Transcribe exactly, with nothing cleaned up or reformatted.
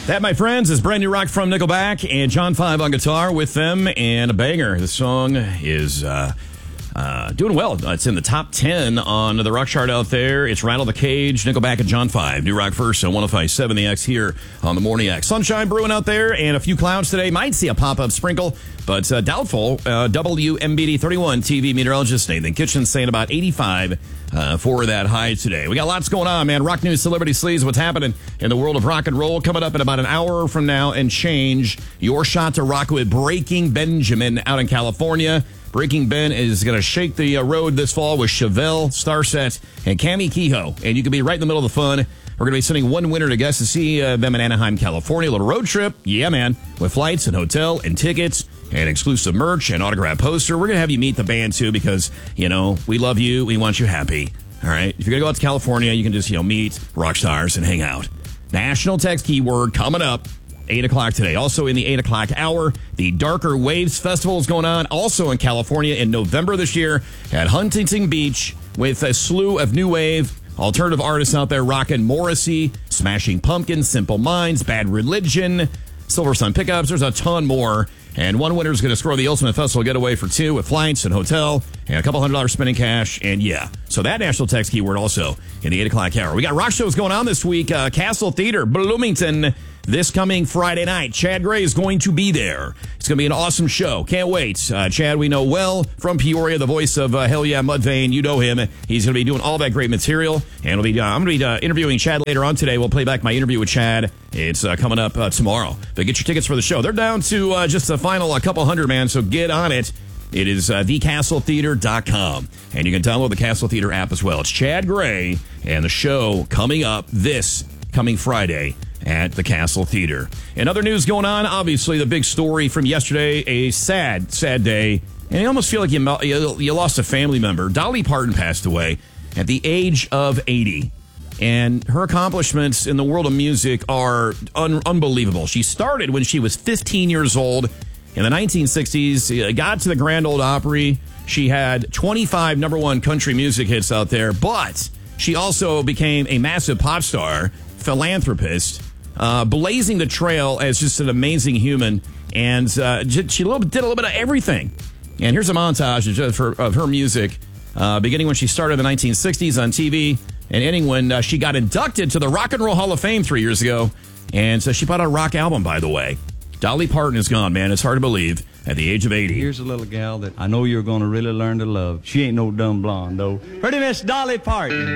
That, my friends, is brand new rock from Nickelback and John five on guitar with them, and a banger. The song is uh, uh, doing well. It's in the top ten on the rock chart out there. It's Rattle the Cage, Nickelback and John five. New rock first on one oh five point seven The X here on the Morning X. Sunshine brewing out there and a few clouds today. Might see a pop-up sprinkle, but uh, doubtful. Uh, W M B D thirty-one T V meteorologist Nathan Kitchen saying about eighty-five uh, for that high today. We got lots going on, man. Rock news, celebrity sleaze, what's happening in the world of rock and roll. Coming up in about an hour from now and change. Your shot to rock with Breaking Benjamin out in California. Breaking Ben is going to shake the uh, road this fall with Chevelle, Starset, and Cami Kehoe. And you can be right in the middle of the fun. We're going to be sending one winner to guests to see uh, them in Anaheim, California. A little road trip. Yeah, man. With flights and hotel and tickets and exclusive merch and autograph poster. We're going to have you meet the band, too, because, you know, we love you. We want you happy. All right? If you're going to go out to California, you can just, you know, meet rock stars and hang out. National text keyword coming up. eight o'clock today. Also in the eight o'clock hour, the Darker Waves Festival is going on, also in California in November this year at Huntington Beach with a slew of new wave alternative artists out there rocking Morrissey, Smashing Pumpkins, Simple Minds, Bad Religion, Silver Sun Pickups. There's a ton more. And one winner is going to score the Ultimate Festival getaway for two with flights and hotel and a couple hundred dollars spending cash. And yeah, so that national text keyword also in the eight o'clock hour. We got rock shows going on this week. Uh, Castle Theater, Bloomington, this coming Friday night. Chad Gray is going to be there. It's going to be an awesome show. Can't wait. Uh, Chad, we know well from Peoria, the voice of uh, Hell Yeah Mudvayne. You know him. He's going to be doing all that great material. And it'll be, uh, I'm going to be uh, interviewing Chad later on today. We'll play back my interview with Chad. It's uh, coming up uh, tomorrow. But get your tickets for the show. They're down to uh, just the final a couple hundred, man, so get on it. It is uh, the castle theater dot com, and you can download the Castle Theater app as well. It's Chad Gray and the show coming up this coming Friday at the Castle Theater. And other news going on, obviously the big story from yesterday, a sad, sad day, and you almost feel like you, you, you lost a family member. Dolly Parton passed away at the age of eighty. And her accomplishments in the world of music are un- unbelievable. She started when she was fifteen years old in the nineteen sixties, got to the Grand Ole Opry. She had twenty-five number one country music hits out there, but she also became a massive pop star, philanthropist, uh, blazing the trail as just an amazing human. And uh, she did a little bit of everything. And here's a montage of her, of her music, uh, beginning when she started in the nineteen sixties on T V. And ending when uh, she got inducted to the Rock and Roll Hall of Fame three years ago. And so she put out a rock album, by the way. Dolly Parton is gone, man. It's hard to believe at the age of eighty. Here's a little gal that I know you're going to really learn to love. She ain't no dumb blonde, though. Pretty Miss Dolly Parton.